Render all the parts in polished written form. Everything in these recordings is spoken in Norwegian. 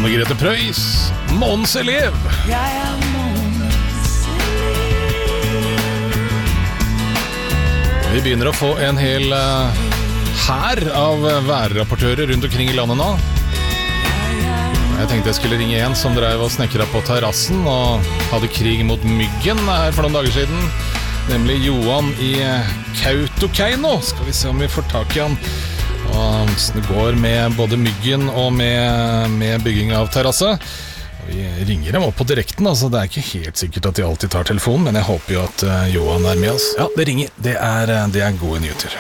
Anne Grete Preus, Månens elev. Jeg månens elev. Vi begynner å få en hel hær av værrapportører rundt omkring i landet nå. Jeg tenkte jeg skulle ringe en som drev og snekra på terrassen og hadde krig mot myggen her for noen dager siden. Nemlig Johan i Kautokeino. Skal vi se om vi får tak i han. Og det går med både myggen og med bygging av terrasse. Vi ringer dem opp på direkten, altså det er ikke helt sikkert at de alltid tar telefonen, men jeg håper jo at Johan er med oss. Ja, det ringer. Det er gode nyheter.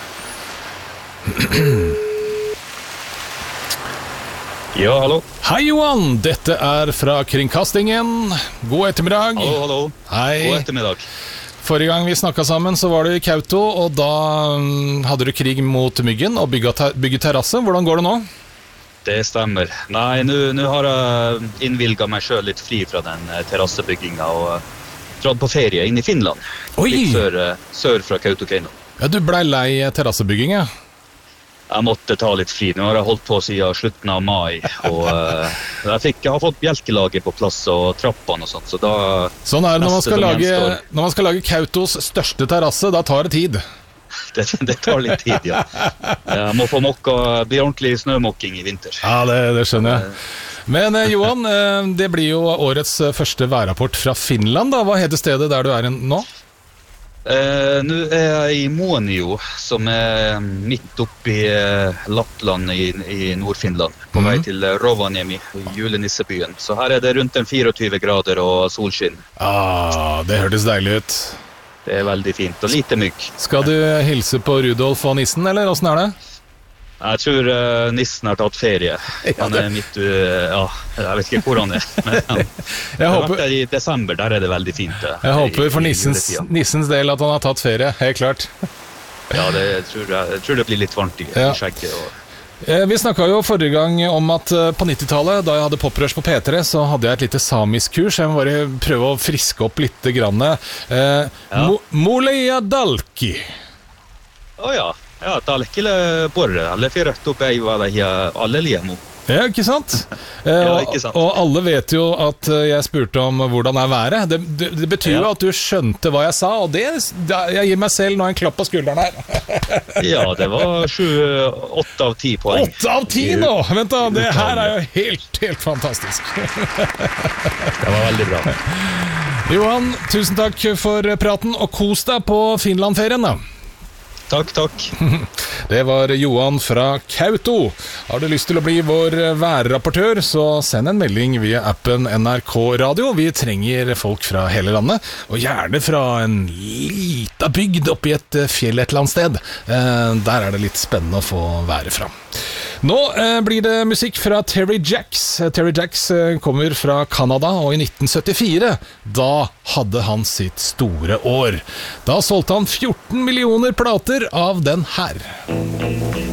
Ja, hallo. Hei Johan, dette er fra Kringkastingen. God ettermiddag. Hallo. Hei. God ettermiddag. Forrige gang vi snakket sammen så var du i Kauto, og da hadde du krig mot myggen og bygge terrasse. Hvordan går det nå? Det stemmer. Nei, nå har jeg innvilget meg selv litt fri fra den terrassebygginga og dratt på ferie inn i Finland. Oi! Litt sør fra Kautokeino. Ja, du ble lei terrassebygging, ja. Jeg måtte ta litt fri. Nå har jeg holdt på siden slutten av mai, og jeg har fått bjelkelaget på plass og trappene og sånt, så da... Sånn er det når man skal lage Kautos største terrasse, da tar det tid. Det tar litt tid, ja. Jeg må få bli ordentlig snømokking i vinter. Ja, det skjønner jeg. Men Johan, det blir jo årets første værrapport fra Finland da. Hva heter stedet der du er nå? Nå er jeg i Muonio, som er midt oppe i Lappland i Nord-Finland, på vei til Rovaniemi, julenissebyen. Så her er det rundt 24 grader og solskinn. Det hørtes deilig ut. Det er veldig fint, og lite mygg. Skal du hilse på Rudolf og nissen, eller hvordan er det? Jeg tror nissen har tatt ferie. Han er jeg vet ikke hvor han er. Men jeg har vært der i desember, der er det veldig fint. Jeg håper for nissens del at han har tatt ferie, helt klart. Ja, jeg tror det blir litt varmt i skjegget. Vi snakket jo forrige gang om at på 90-tallet, da jeg hadde poprush på P3, så hadde jeg et lite samisk kurs. Jeg må bare prøve å friske opp litt grann. Moleja Dalki. Ja, Dalkile borre, alle fyrrøtt opp ei var det alle liemo. Ja, ikke sant? Ikke sant. Og alle vet jo at jeg spurte om hvordan er været. Det betyr jo at du skjønte hva jeg sa, og jeg gir meg selv nå en klapp på skulderen her. Ja, det var 8 av 10 poeng. 8 av 10 nå! Vent da, det her er jo helt fantastisk. Det var veldig bra. Johan, tusen takk for praten, og kos deg på Finland-ferien da. Takk. Det var Johan fra Kauto. Har du lyst til å bli vår værrapportør, så send en melding via appen NRK Radio. Vi trenger folk fra hele landet, og gjerne fra en lita bygd oppi et fjell et eller annet sted. Der er det litt spennende å få været fra. Nå blir det musikk fra Terry Jacks. Terry Jacks kommer fra Canada, og i 1974, da hadde han sitt store år. Da solgte han 14 millioner plater av den her.